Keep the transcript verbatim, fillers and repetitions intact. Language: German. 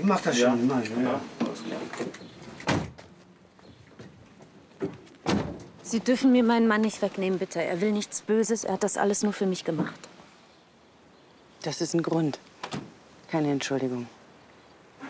mach das Ja. schon. Nein, ja. Ja, alles klar. Sie dürfen mir meinen Mann nicht wegnehmen, bitte. Er will nichts Böses. Er hat das alles nur für mich gemacht. Das ist ein Grund. Keine Entschuldigung.